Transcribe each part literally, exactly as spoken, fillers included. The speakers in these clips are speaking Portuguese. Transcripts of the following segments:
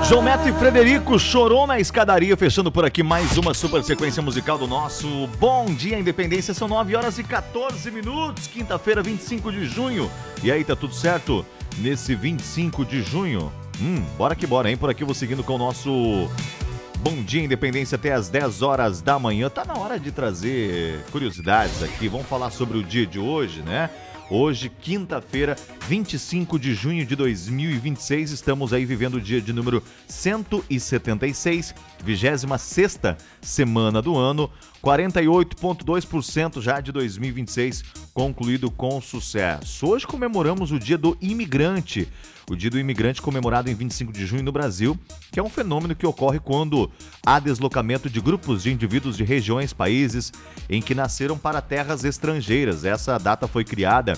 João Neto e Frederico, Chorou na Escadaria, fechando por aqui mais uma super sequência musical do nosso Bom Dia Independência. São nove horas e quatorze minutos, quinta-feira, vinte e cinco de junho. E aí, tá tudo certo? Nesse vinte e cinco de junho? Hum, bora que bora, hein? Por aqui eu vou seguindo com o nosso Bom Dia Independência até as dez horas da manhã. Tá na hora de trazer curiosidades aqui. Vamos falar sobre o dia de hoje, né? Hoje, quinta-feira, vinte e cinco de junho de dois mil e vinte e seis, estamos aí vivendo o dia de número cento e setenta e seis, vigésima sexta semana do ano, quarenta e oito vírgula dois por cento já de dois mil e vinte e seis, concluído com sucesso. Hoje comemoramos o Dia do Imigrante, o Dia do Imigrante comemorado em vinte e cinco de junho no Brasil, que é um fenômeno que ocorre quando há deslocamento de grupos de indivíduos de regiões, países em que nasceram para terras estrangeiras. Essa data foi criada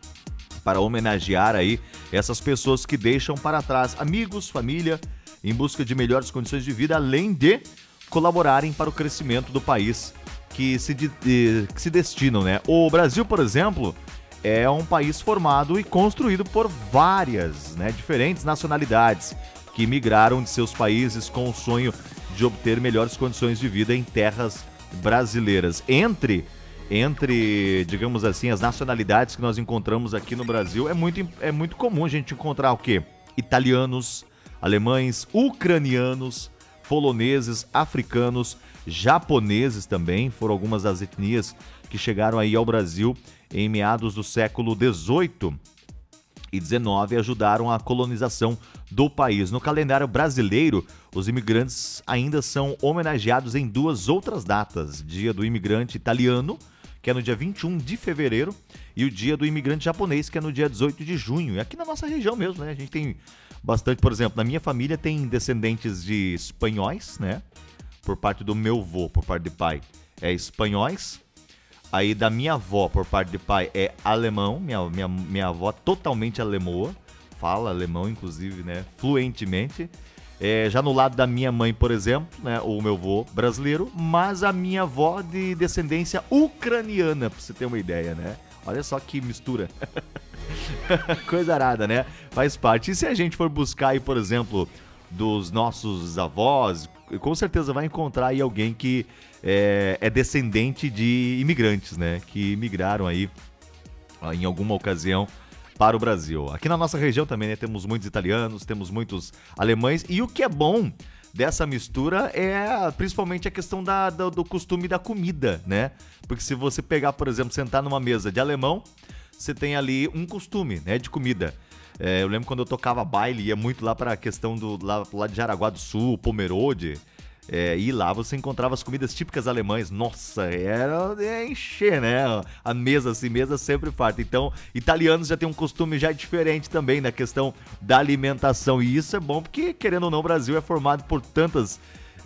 para homenagear aí essas pessoas que deixam para trás amigos, família, em busca de melhores condições de vida, além de colaborarem para o crescimento do país que se, de, que se destinam, né? O Brasil, por exemplo, é um país formado e construído por várias, né, diferentes nacionalidades que migraram de seus países com o sonho de obter melhores condições de vida em terras brasileiras. Entre, entre, digamos assim, as nacionalidades que nós encontramos aqui no Brasil, é muito, é muito comum a gente encontrar o quê? Italianos, alemães, ucranianos, poloneses, africanos, japoneses também, foram algumas das etnias que chegaram aí ao Brasil em meados do século dezoito e dezenove e ajudaram a colonização do país. No calendário brasileiro, os imigrantes ainda são homenageados em duas outras datas: Dia do Imigrante Italiano, que é no dia vinte e um de fevereiro, e o Dia do Imigrante Japonês, que é no dia dezoito de junho. E aqui na nossa região mesmo, né? A gente tem bastante, por exemplo, na minha família tem descendentes de espanhóis, né? Por parte do meu avô, por parte de pai, é espanhóis. Aí da minha avó, por parte de pai, é alemão. Minha, minha, minha avó totalmente alemoa, fala alemão, inclusive, né? Fluentemente. É, já no lado da minha mãe, por exemplo, né? O meu avô brasileiro, mas a minha avó de descendência ucraniana, pra você ter uma ideia, né? Olha só que mistura. Coisa arada, né? Faz parte. E se a gente for buscar aí, por exemplo, dos nossos avós, com certeza vai encontrar aí alguém que é, é descendente de imigrantes, né? Que migraram aí em alguma ocasião para o Brasil. Aqui na nossa região também, né, temos muitos italianos, temos muitos alemães, e o que é bom dessa mistura é principalmente a questão da, do, do costume da comida, né? Porque se você pegar, por exemplo, sentar numa mesa de alemão, você tem ali um costume, né, de comida. É, eu lembro quando eu tocava baile, ia muito lá para a questão do lá, lá de Jaraguá do Sul, Pomerode, é, e lá você encontrava as comidas típicas alemãs. Nossa, era é encher, né? A mesa, assim, mesa sempre farta. Então, italianos já tem um costume já diferente também na questão da alimentação. E isso é bom porque, querendo ou não, o Brasil é formado por tantas,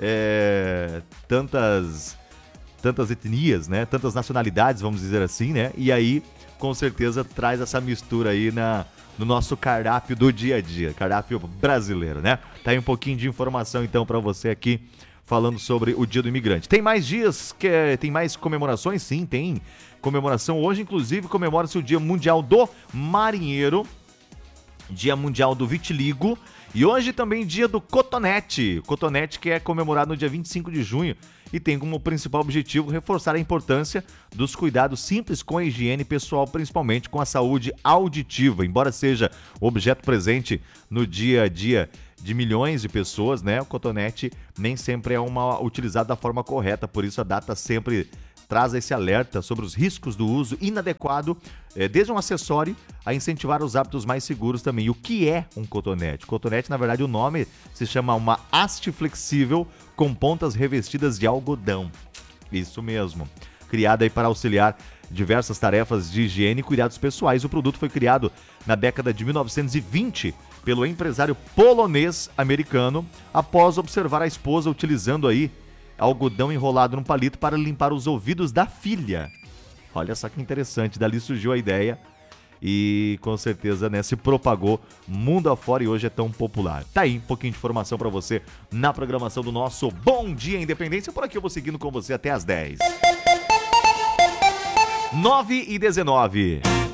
é, tantas, tantas etnias, né? Tantas nacionalidades, vamos dizer assim, né? E aí, com certeza, traz essa mistura aí na... no nosso cardápio do dia a dia, cardápio brasileiro, né? Tá aí um pouquinho de informação, então, pra você aqui, falando sobre o Dia do Imigrante. Tem mais dias, que tem mais comemorações? Sim, tem comemoração. Hoje, inclusive, comemora-se o Dia Mundial do Marinheiro, Dia Mundial do Vitiligo, e hoje também Dia do Cotonete. Cotonete que é comemorado no dia vinte e cinco de junho e tem como principal objetivo reforçar a importância dos cuidados simples com a higiene pessoal, principalmente com a saúde auditiva. Embora seja objeto presente no dia a dia de milhões de pessoas, né? O cotonete nem sempre é uma utilizado da forma correta, por isso a data sempre traz esse alerta sobre os riscos do uso inadequado, é, desde um acessório a incentivar os hábitos mais seguros também. E o que é um cotonete? Cotonete, na verdade, o nome se chama uma haste flexível com pontas revestidas de algodão. Isso mesmo. Criada aí para auxiliar diversas tarefas de higiene e cuidados pessoais, o produto foi criado na década de mil novecentos e vinte pelo empresário polonês-americano após observar a esposa utilizando aí algodão enrolado num palito para limpar os ouvidos da filha. Olha só que interessante, dali surgiu a ideia e com certeza, né, se propagou mundo afora e hoje é tão popular. Tá aí um pouquinho de informação para você na programação do nosso Bom Dia Independência. Por aqui eu vou seguindo com você até às dez. nove e dezenove.